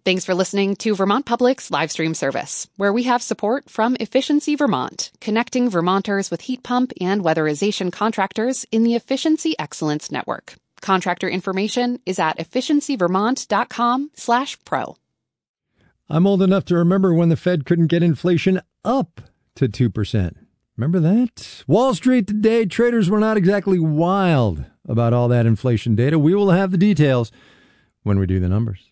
Thanks for listening to Vermont Public's live stream service, where we have support from Efficiency Vermont, connecting Vermonters with heat pump and weatherization contractors in the Efficiency Excellence Network. Contractor information is at efficiencyvermont.com/pro. I'm old enough to remember when the Fed couldn't get inflation up to 2%. Remember that? Wall Street today, traders were not exactly wild about all that inflation data. We will have the details when we do the numbers.